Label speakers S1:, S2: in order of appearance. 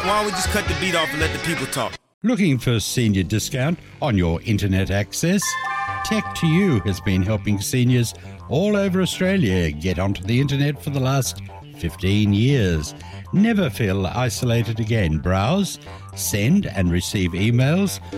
S1: why don't we just cut the beat off and let the people talk?
S2: Looking for senior discount on your internet access? Tech2U has been helping seniors all over Australia get onto the internet for the last 15 years. Never feel isolated again. Browse, send and receive emails